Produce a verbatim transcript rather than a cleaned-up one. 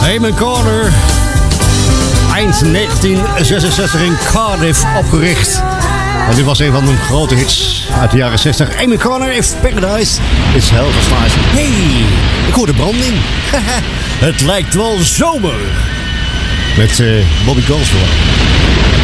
Raymond Corner. Eind negentien zesenzestig in Cardiff opgericht. En dit was een van de grote hits uit de jaren zestig. Amy Corner, If Paradise is Hell for Slice. Hey, ik hoor de branding. Het lijkt wel zomer. Met uh, Bobby Goldsworth.